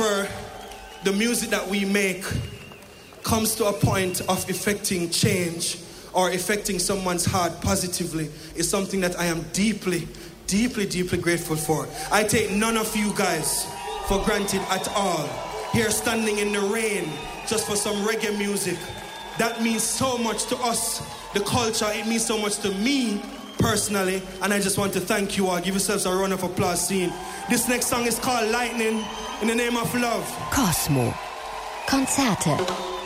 whenever the music that we make comes to a point of effecting change or affecting someone's heart positively, is something that I am deeply, deeply, deeply grateful for. I take none of you guys for granted at all. Here standing in the rain just for some reggae music. That means so much to us, the culture. It means so much to me personally, and I just want to thank you all. Give yourselves a round of applause. Scene. This next song is called Lightning, in the name of love. Cosmo. Konzerte.